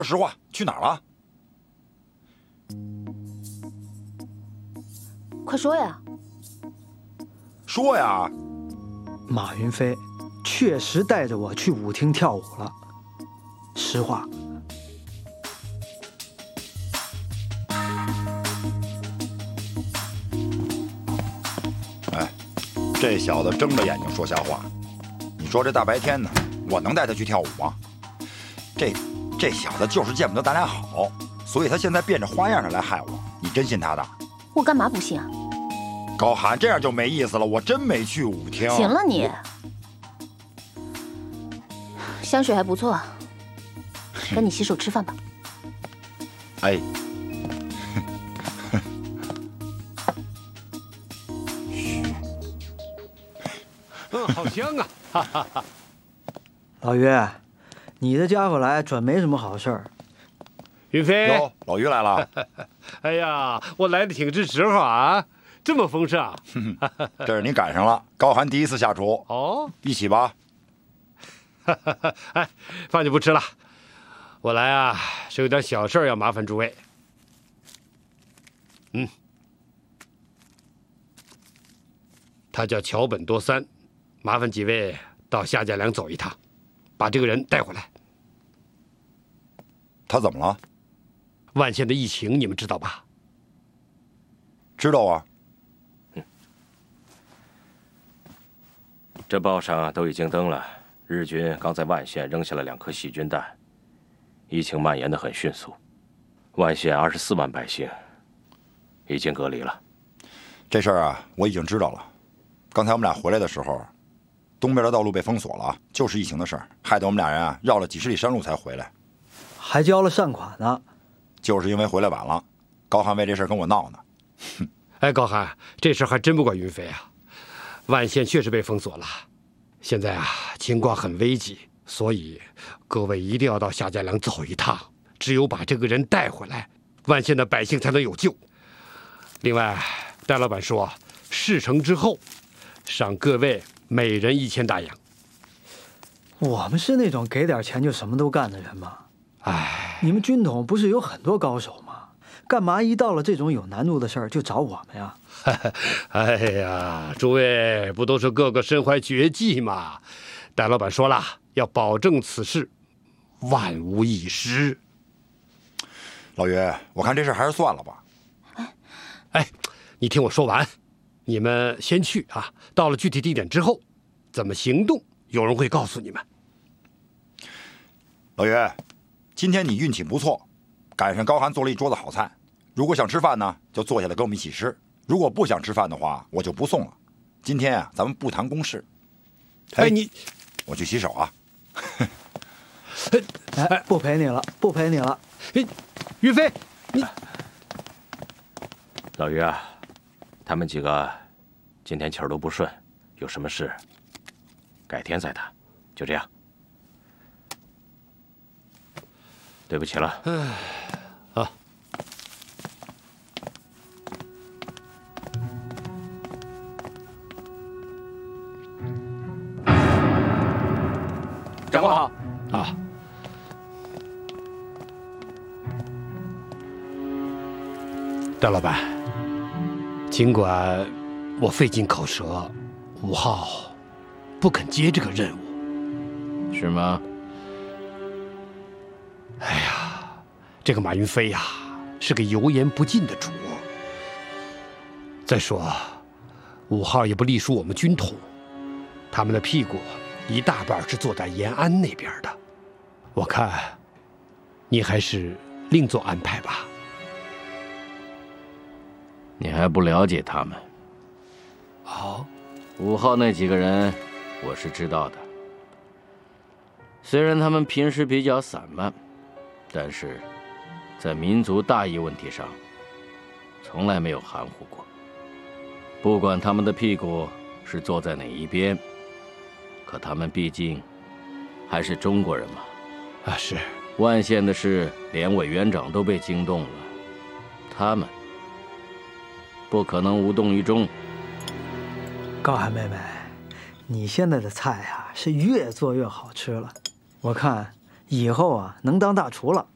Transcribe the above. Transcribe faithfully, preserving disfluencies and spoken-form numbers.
实话，去哪儿了？ 快说呀！ 说呀！ 马云飞确实带着我去舞厅跳舞了，实话。 哎，这小子睁着眼睛说瞎话。你说这大白天的，我能带他去跳舞吗？这这小子就是见不得咱俩好，所以他现在变着花样的来害我。你真信他的？ 我干嘛不信啊？ 高寒，这样就没意思了。我真没去舞厅。 行了你，香水还不错，赶紧洗手吃饭吧。 哎， 嗯，好香啊！哈哈哈。 老于，你这家伙来准没什么好事儿。 云飞， 哟，老于来了。 哎呀，我来的挺是时候啊，这么丰盛。 这是你赶上了，高寒第一次下厨。 哦， 一起吧。 哎，饭就不吃了，我来啊是有点小事要麻烦诸位。嗯，他叫桥本多三，麻烦几位到夏家梁走一趟，把这个人带回来。 他怎么了？ 万县的疫情你们知道吧？ 知道啊。 嗯，这报上都已经登了，日军刚在万县扔下了两颗细菌弹，疫情蔓延得很迅速。万县二十四万百姓已经隔离了。 这事儿啊，我已经知道了。刚才我们俩回来的时候，东边的道路被封锁了，就是疫情的事儿，害得我们俩人啊绕了几十里山路才回来， 还交了善款呢。 就是因为回来晚了，高寒为这事儿跟我闹呢。哼！ 哎，高寒，这事儿还真不怪云飞啊。万县确实被封锁了，现在啊情况很危急，所以各位一定要到夏家梁走一趟，只有把这个人带回来，万县的百姓才能有救。另外，戴老板说，事成之后，赏各位每人一千大洋。 我们是那种给点钱就什么都干的人吗？ 哎， 你们军统不是有很多高手吗？干嘛一到了这种有难度的事儿就找我们呀？ 哎呀，诸位不都是个个身怀绝技吗？戴老板说了，要保证此事万无一失。 老于，我看这事还是算了吧。 哎，你听我说完，你们先去啊。到了具体地点之后，怎么行动，有人会告诉你们。 老于，今天你运气不错，赶上高寒做了一桌子好菜。如果想吃饭呢，就坐下来跟我们一起吃；如果不想吃饭的话，我就不送了。今天啊，咱们不谈公事。 哎，你， 我去洗手啊。 哎，不陪你了，不陪你了。 哎，云飞，你， 老于啊，他们几个今天气儿都不顺，有什么事改天再谈，就这样。对不起了。 哎，啊。 长官好。 啊。戴老板，尽管我费尽口舌，吴昊不肯接这个任务。 是吗？ 哎呀，这个马云飞呀，是个油盐不进的主。再说，吴昊也不隶属我们军统，他们的屁股一大半是坐在延安那边的。我看，你还是另做安排吧。 你还不了解他们。 哦， 五号那几个人，我是知道的。虽然他们平时比较散漫，但是在民族大义问题上，从来没有含糊过。不管他们的屁股是坐在哪一边，可他们毕竟还是中国人嘛。 啊，是。 万县的事，连委员长都被惊动了，他们不可能无动于衷。 高寒妹妹，你现在的菜啊是越做越好吃了，我看以后啊能当大厨了。